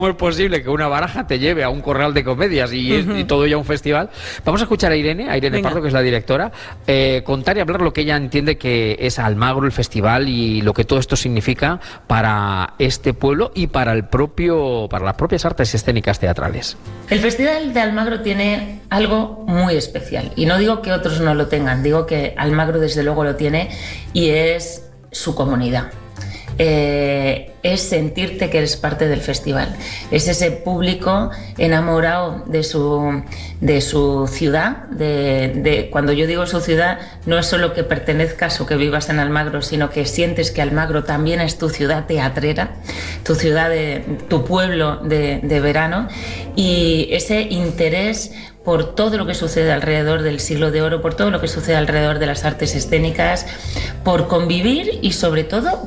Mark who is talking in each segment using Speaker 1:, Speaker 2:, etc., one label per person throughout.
Speaker 1: ¿Cómo es posible que una baraja te lleve a un corral de comedias y todo ya un festival? Vamos a escuchar a Irene Pardo, que es la directora, contar y hablar lo que ella entiende que es Almagro, el festival, y lo que todo esto significa para este pueblo y para las propias artes escénicas teatrales.
Speaker 2: El Festival de Almagro tiene algo muy especial, y no digo que otros no lo tengan, digo que Almagro desde luego lo tiene, y es su comunidad. Es sentirte que eres parte del festival, es ese público enamorado de su ciudad, cuando yo digo su ciudad no es solo que pertenezcas o que vivas en Almagro, sino que sientes que Almagro también es tu ciudad teatrera, tu ciudad, tu pueblo de verano, y ese interés por todo lo que sucede alrededor del Siglo de Oro, por todo lo que sucede alrededor de las artes escénicas, por convivir y sobre todo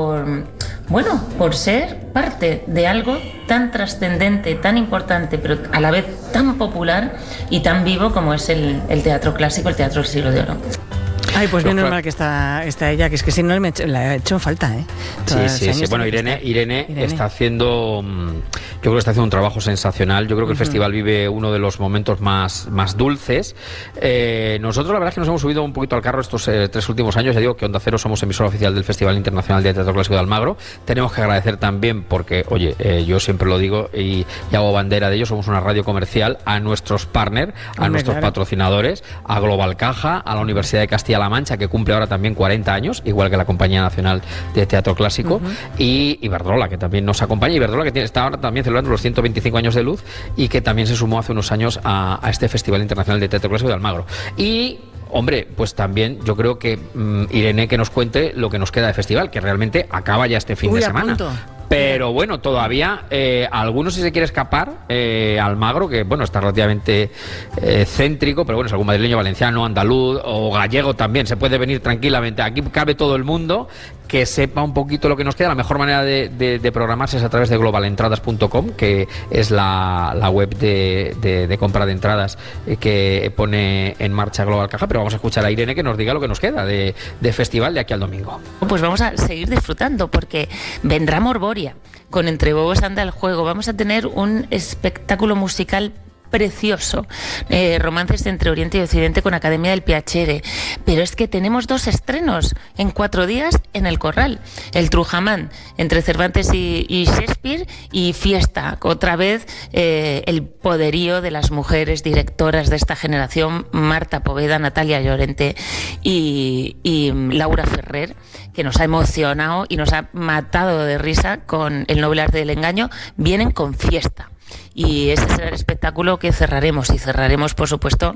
Speaker 2: por ser parte de algo tan trascendente, tan importante, pero a la vez tan popular y tan vivo como es el teatro clásico, el teatro del Siglo de Oro.
Speaker 3: Ay, pues bien normal que está ella, que es que si no le ha hecho falta, ¿eh?
Speaker 1: Sí. Bueno, Irene está haciendo, yo creo que está haciendo un trabajo sensacional. Yo creo que el festival vive uno de los momentos más dulces. Nosotros la verdad es que nos hemos subido un poquito al carro estos 3 últimos años. Ya digo que Onda Cero somos emisora oficial del Festival Internacional de Teatro Clásico de Almagro. Tenemos que agradecer también porque, oye, yo siempre lo digo y hago bandera de ello, somos una radio comercial, a nuestros partners, a nuestros patrocinadores, a Global Caja, a la Universidad de Castilla-La Mancha, que cumple ahora también 40 años, igual que la Compañía Nacional de Teatro Clásico, y Iberdrola, que también nos acompaña. Iberdrola, que está ahora también celebrando los 125 años de luz y que también se sumó hace unos años a este Festival Internacional de Teatro Clásico de Almagro. Y hombre, pues también yo creo que Irene, que nos cuente lo que nos queda de festival, que realmente acaba ya este fin de semana. Pero bueno, todavía algunos, si se quiere escapar, Almagro, que bueno, está relativamente céntrico, pero bueno, es algún madrileño, valenciano, andaluz o gallego también, se puede venir tranquilamente. Aquí cabe todo el mundo, que sepa un poquito lo que nos queda. La mejor manera de programarse es a través de globalentradas.com, que es la web de compra de entradas que pone en marcha Global Caja. Pero vamos a escuchar a Irene que nos diga lo que nos queda de festival de aquí al domingo.
Speaker 2: Pues vamos a seguir disfrutando, porque vendrá Morboria con Entre Bobos anda el juego. Vamos a tener un espectáculo musical precioso, romances entre Oriente y Occidente con Academia del Piacere, pero es que tenemos 2 estrenos en 4 días en el Corral: el Trujamán entre Cervantes y Shakespeare, y Fiesta, otra vez el poderío de las mujeres directoras de esta generación, Marta Poveda, Natalia Llorente y Laura Ferrer, que nos ha emocionado y nos ha matado de risa con El noble arte del engaño. Vienen con Fiesta. Y ese será el espectáculo que cerraremos, y cerraremos por supuesto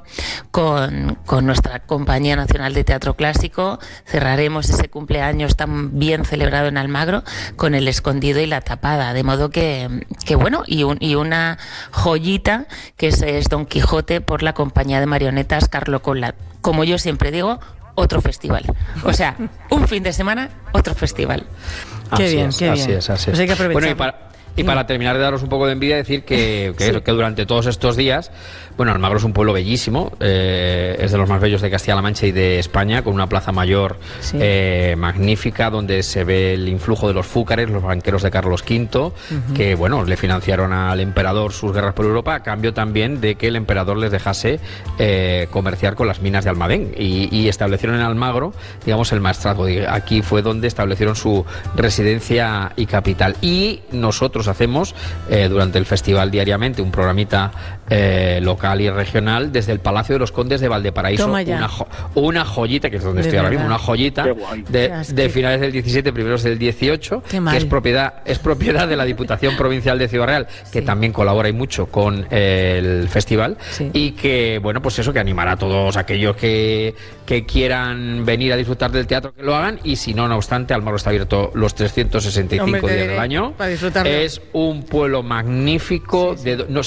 Speaker 2: con nuestra Compañía Nacional de Teatro Clásico. Cerraremos ese cumpleaños tan bien celebrado en Almagro con El escondido y La tapada, de modo que bueno, y una joyita que es Don Quijote por la compañía de marionetas Carlo Collat. Como yo siempre digo, otro festival. O sea, un fin de semana, otro festival.
Speaker 3: Qué bien.
Speaker 1: Así es.
Speaker 3: Pues hay que aprovechar.
Speaker 1: Bueno, y para terminar de daros un poco de envidia, decir que durante todos estos días, bueno, Almagro es un pueblo bellísimo, es de los más bellos de Castilla-La Mancha y de España, con una plaza mayor magnífica, donde se ve el influjo de los fúcares, los banqueros de Carlos V, que bueno, le financiaron al emperador sus guerras por Europa, a cambio también de que el emperador les dejase comerciar con las minas de Almadén, y establecieron en Almagro, digamos, el maestrazgo. Aquí fue donde establecieron su residencia y capital. Y nosotros hacemos durante el festival diariamente un programita local y regional desde el Palacio de los Condes de Valparaíso, una joyita, que es donde estoy ahora mismo, una joyita de finales del 17, primeros del 18, que es propiedad de la Diputación Provincial de Ciudad Real, que también colabora y mucho con el festival, y que bueno, pues eso, que animará a todos aquellos que quieran venir a disfrutar del teatro, que lo hagan. Y si no, no obstante, Almagro está abierto los 365 días del año. Es un pueblo magnífico.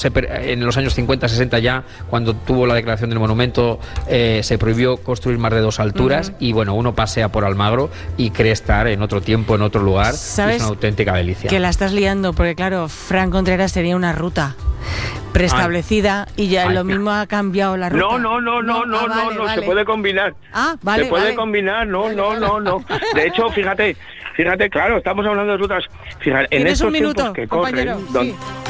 Speaker 1: En los años 50-60 ya, cuando tuvo la declaración del monumento, se prohibió construir más de 2 alturas, y bueno, uno pasea por Almagro y cree estar en otro tiempo, en otro lugar.
Speaker 3: ¿Sabes?
Speaker 1: Es una auténtica delicia.
Speaker 3: Que la estás liando, porque claro, Fran Contreras tenía una ruta preestablecida y ya lo mismo ha cambiado la ruta.
Speaker 4: No, se puede combinar.
Speaker 3: Vale.
Speaker 4: Se puede combinar, no. De hecho, fíjate, Fíjate, claro, estamos hablando de rutas. Fíjate, en
Speaker 3: ¿Tienes
Speaker 4: estos
Speaker 3: un minuto,
Speaker 4: tiempos que
Speaker 3: compañero?
Speaker 4: corren,
Speaker 3: Sí.